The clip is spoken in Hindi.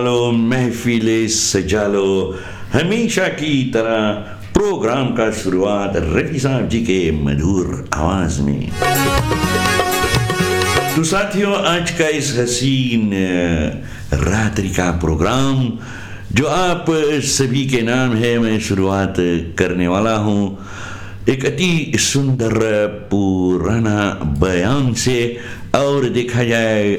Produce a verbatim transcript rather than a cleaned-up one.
लो महफिले सजा लो हमेशा की तरह प्रोग्राम का शुरुआत रफी साहब जी के मधुर आवाज में। तो साथियों, आज का इस हसीन रात्रि का प्रोग्राम जो आप सभी के नाम है, मैं शुरुआत करने वाला हूँ एक अति सुंदर पुराना बयान से। और देखा जाए